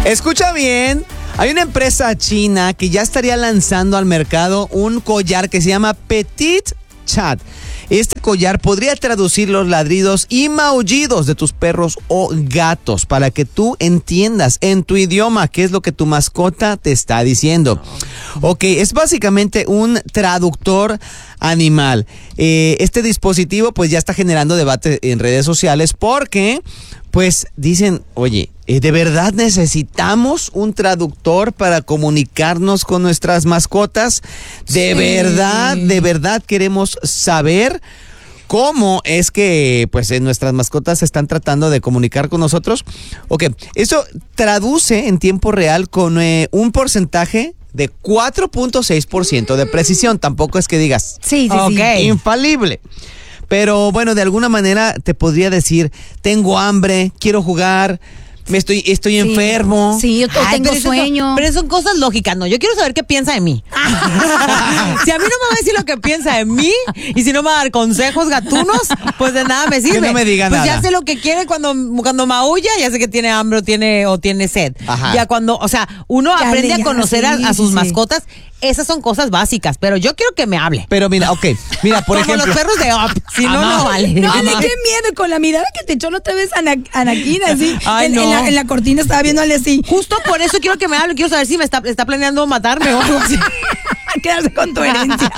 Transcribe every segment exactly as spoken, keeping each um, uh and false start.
Escucha bien, hay una empresa china que ya estaría lanzando al mercado un collar que se llama Petit Chat. Este collar podría traducir los ladridos y maullidos de tus perros o gatos para que tú entiendas en tu idioma qué es lo que tu mascota te está diciendo. Ok, es básicamente un traductor animal. Eh, este dispositivo pues ya está generando debate en redes sociales porque pues dicen, oye, ¿de verdad necesitamos un traductor para comunicarnos con nuestras mascotas? ¿De sí. verdad, de verdad queremos saber cómo es que pues nuestras mascotas se están tratando de comunicar con nosotros? Ok, eso traduce en tiempo real con eh, un porcentaje de cuatro punto seis por ciento de precisión. Tampoco es que digas, sí, sí, okay, sí. infalible. Pero bueno, de alguna manera te podría decir, tengo hambre, quiero jugar, me estoy, estoy sí. enfermo. Sí, yo Ay, tengo pero sueño. Son, pero son cosas lógicas, ¿no? Yo quiero saber qué piensa de mí. Si a mí no me va a decir lo que piensa de mí y si no me va a dar consejos gatunos, pues de nada me sirve. Que no me diga pues nada. Ya sé lo que quiere cuando, cuando maulla, ya sé que tiene hambre o tiene, o tiene sed. Ajá. Ya cuando, o sea, uno ya aprende a conocer a, a sus sí. mascotas. Esas son cosas básicas, pero yo quiero que me hable. Pero mira, ok, mira, por Como ejemplo. los perros de Up, si no, no vale. No, Ale, qué miedo, con la mirada que te echó la otra vez Ana, Anaquina, así. Ay, en, no. en, la, en la cortina estaba viéndole así. Justo por eso quiero que me hable, quiero saber si me está, está planeando matarme o algo así. Quedarse con tu herencia.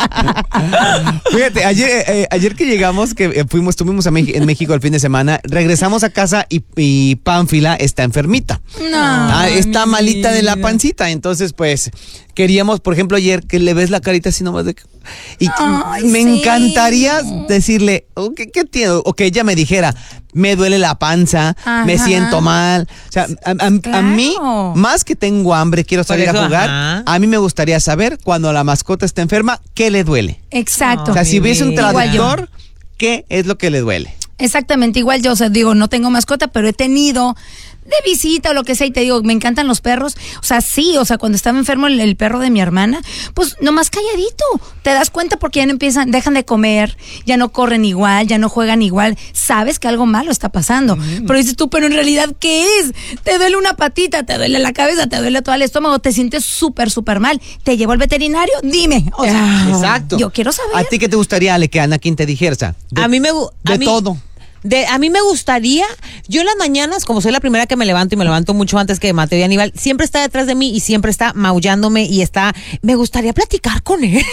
Fíjate, ayer, eh, ayer que llegamos, que eh, fuimos, estuvimos a Mex- en México el fin de semana, regresamos a casa y, y Pánfila está enfermita. No. Ah, está malita de la pancita, entonces pues queríamos, por ejemplo, ayer que le ves la carita así nomás de... Y Ay, me sí. encantaría decirle, oh, ¿qué, qué tiene? O que ella me dijera, me duele la panza, ajá. me siento mal. O sea, a, a, claro. a mí, más que tengo hambre, quiero salir eso, a jugar, ajá. a mí me gustaría saber cuando la mascota está enferma, ¿qué le duele? Exacto. O sea, si ves un traductor, ¿qué es lo que le duele? Exactamente, igual yo, o sea, digo, no tengo mascota, pero he tenido de visita o lo que sea, y te digo, me encantan los perros. O sea, sí, o sea, cuando estaba enfermo el, el perro de mi hermana, pues nomás calladito. Te das cuenta porque ya no empiezan, dejan de comer, ya no corren igual, ya no juegan igual. Sabes que algo malo está pasando. Mm. Pero dices tú, pero en realidad, ¿qué es? Te duele una patita, te duele la cabeza, te duele todo el estómago, te sientes súper, súper mal. ¿Te llevo al veterinario? Dime. O sea, exacto. Yo quiero saber. ¿A ti qué te gustaría, Ale, que Anakin te dijera? O sea, de, a mí me... De a mí, todo. De, a mí me gustaría, yo en las mañanas, como soy la primera que me levanto y me levanto mucho antes que Mateo y Aníbal, siempre está detrás de mí y siempre está maullándome y está, me gustaría platicar con él.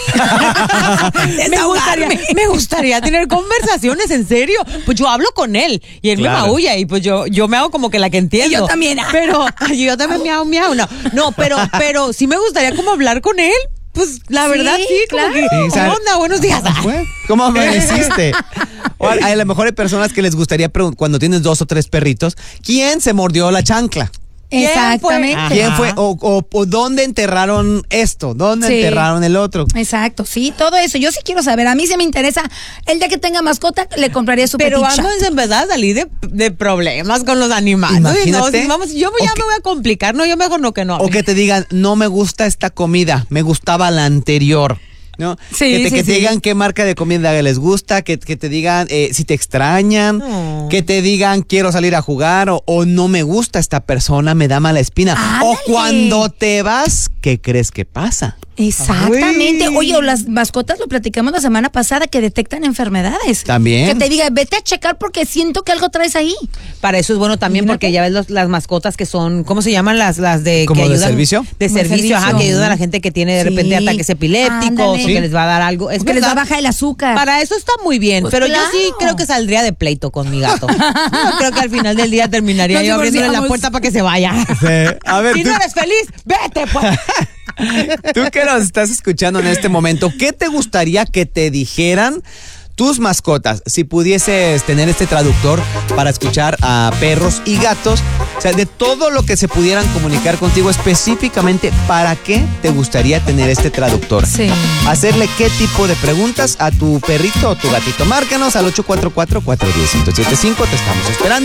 me, gustaría, me gustaría tener conversaciones, en serio. Pues yo hablo con él y él claro. me maulla y pues yo, yo me hago como que la que entiendo. Y yo también. Pero, yo también miau, miau, no. No, pero, pero sí me gustaría como hablar con él. Pues la verdad sí, sí claro. Como que, sí, ¿qué onda? Buenos días. ¿Cómo amaneciste? O a, a lo mejor hay personas que les gustaría preguntar, cuando tienes dos o tres perritos, ¿quién se mordió la chancla? Exactamente. ¿Quién fue? O, o, o ¿dónde enterraron esto? ¿Dónde sí. enterraron el otro? Exacto, sí, todo eso. Yo sí quiero saber. A mí sí me interesa. El día que tenga mascota, le compraría su Pero Petit Chat. vamos a empezar a salir de, de problemas con los animales. Imagínate. No, si vamos, yo ya me voy a complicar. No, yo mejor no que no. O que te digan, no me gusta esta comida, me gustaba la anterior. ¿No? Sí, que te, sí, que te sí. digan qué marca de comida les gusta, que, que te digan eh, si te extrañan, oh. que te digan quiero salir a jugar o, o no me gusta esta persona, me da mala espina. ¡Ándale! O cuando te vas, ¿qué crees que pasa? Exactamente. Uy. Oye, o las mascotas lo platicamos la semana pasada que detectan enfermedades. También. Que te diga, vete a checar porque siento que algo traes ahí. Para eso es bueno también Mírate. Porque ya ves los, las mascotas que son, ¿cómo se llaman? Las, las de ¿Como que de ayudan, servicio? De servicio, servicio, ajá, que ayudan a la gente que tiene de repente sí. ataques epilépticos, o que les va a dar algo. Es que les va a bajar el azúcar. Para eso está muy bien, pues pero claro. yo sí creo que saldría de pleito con mi gato. Yo creo que al final del día terminaría no yo abriéndole la puerta para que se vaya. Sí. A ver, si tú... no eres feliz, vete pues. Tú que nos estás escuchando en este momento, ¿qué te gustaría que te dijeran tus mascotas si pudieses tener este traductor para escuchar a perros y gatos? O sea, de todo lo que se pudieran comunicar contigo, específicamente, ¿para qué te gustaría tener este traductor? Sí. Hacerle qué tipo de preguntas a tu perrito o tu gatito. Márcanos al ocho cuatro cuatro, cuatro uno cero, uno siete cinco, te estamos esperando.